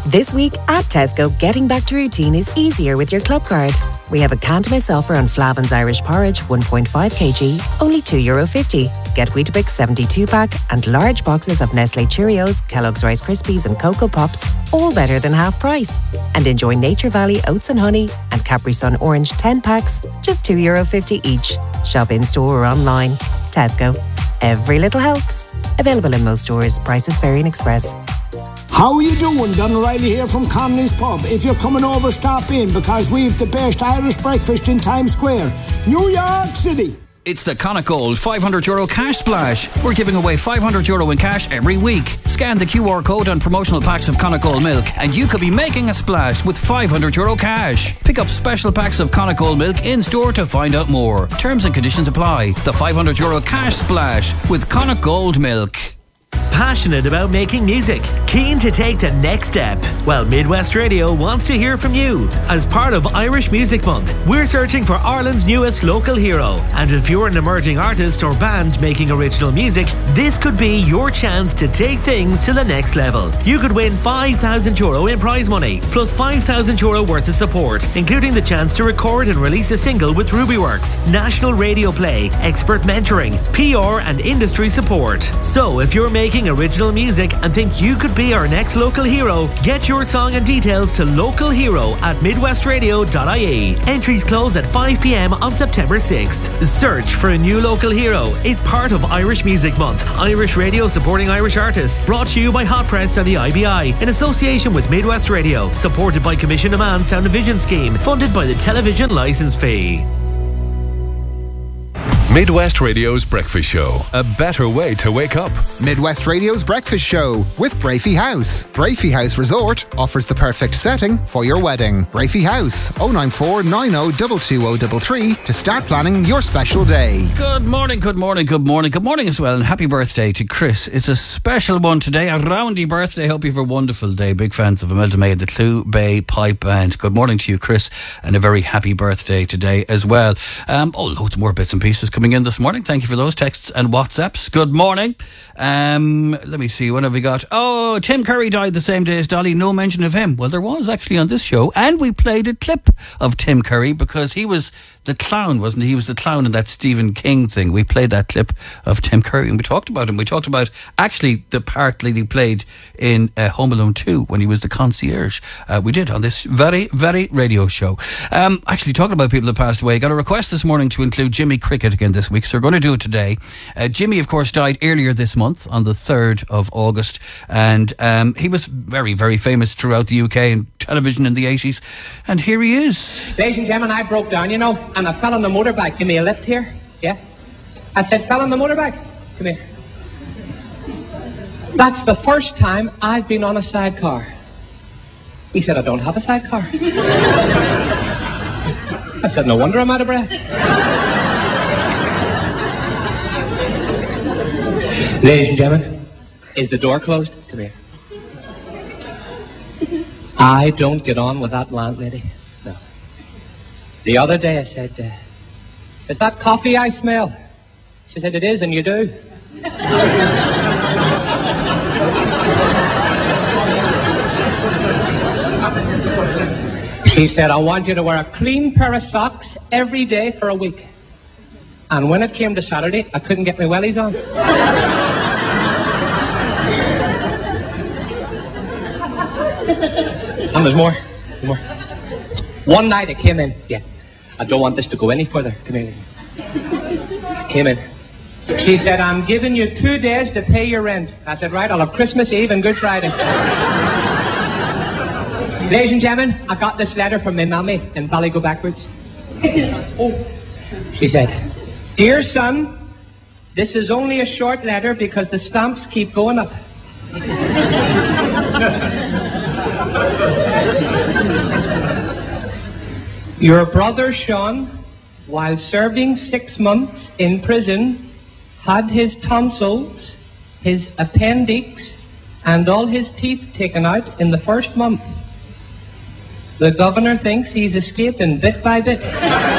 This week at Tesco, getting back to routine is easier with your club card. We have a Cantonese offer on Flavin's Irish Porridge 1.5 kg, only €2.50. Get Weetabix 72 pack and large boxes of Nestle Cheerios, Kellogg's Rice Krispies and Cocoa Pops, all better than half price. And enjoy Nature Valley Oats and Honey and Capri Sun Orange 10 packs, just €2.50 each. Shop in store or online. Tesco. Every little helps. Available in most stores. Prices vary in Express. How are you doing? Don O'Reilly here from Connolly's Pub. If you're coming over, stop in because we've the best Irish breakfast in Times Square, New York City. It's the Connacht €500 cash splash. We're giving away €500 in cash every week. Scan the QR code on promotional packs of Connacht Gold milk and you could be making a splash with €500 cash. Pick up special packs of Connacht Gold milk in store to find out more. Terms and conditions apply. The €500 cash splash with Connacht Gold milk. Passionate about making music? Keen to take the next step? Well, Midwest Radio wants to hear from you. As part of Irish Music Month, we're searching for Ireland's newest local hero. And if you're an emerging artist or band making original music, this could be your chance to take things to the next level. You could win €5,000 in prize money, plus €5,000 worth of support, including the chance to record and release a single with Rubyworks, national radio play, expert mentoring, PR and industry support. So if you're making original music and think you could be our next local hero, get your song and details to localhero@midwestradio.ie. Entries close at 5 p.m. on September 6th. Search for a new local hero. It's part of Irish Music Month. Irish Radio supporting Irish artists. Brought to you by Hot Press and the IBI in association with Midwest Radio. Supported by Commission Demand Sound and Vision Scheme. Funded by the television licence fee. Midwest Radio's Breakfast Show. A better way to wake up. Midwest Radio's Breakfast Show with Brafey House. Brafey House Resort offers the perfect setting for your wedding. Brafey House, 094 90 22033 to start planning your special day. Good morning, good morning, good morning, good morning as well, and happy birthday to Chris. It's a special one today, a roundy birthday. Hope you have a wonderful day. Big fans of Imelda May and the Clew Bay Pipe Band. Good morning to you, Chris, and a very happy birthday today as well. Loads more bits and pieces coming in this morning. Thank you for those texts and WhatsApps. Good morning. Let me see, what have we got? Oh, Tim Curry died the same day as Dolly. No mention of him. Well, there was actually on this show, and we played a clip of Tim Curry because he was the clown, wasn't he? He was the clown in that Stephen King thing. We played that clip of Tim Curry and we talked about him. We talked about actually the part that he played in Home Alone 2 when he was the concierge. We did on this very, very radio show. Actually, talking about people that passed away, got a request this morning to include Jimmy Cricket again this week, so we're going to do it today. Jimmy, of course, died earlier this month on the 3rd of August, and he was very, very famous throughout the UK and television in the 80s, and here he is. Ladies and gentlemen, I broke down, you know, and I fell on the motorbike. Give me a lift here. Yeah? I said, fell on the motorbike. Come here. That's the first time I've been on a sidecar. He said, I don't have a sidecar. I said, no wonder I'm out of breath. Ladies and gentlemen, is the door closed? Come here. I don't get on with that landlady. No. The other day I said, is that coffee I smell? She said, it is, and you do. She said, I want you to wear a clean pair of socks every day for a week. And when it came to Saturday, I couldn't get my wellies on. And there's more. One night I came in. Yeah. I don't want this to go any further. Come here. Came in. She said, I'm giving you 2 days to pay your rent. I said, right, I'll have Christmas Eve and Good Friday. Ladies and gentlemen, I got this letter from my mammy in Ballygo Backwards. She said, Dear son, this is only a short letter because the stamps keep going up. Your brother Sean, while serving 6 months in prison, had his tonsils, his appendix, and all his teeth taken out in the first month. The governor thinks he's escaping bit by bit.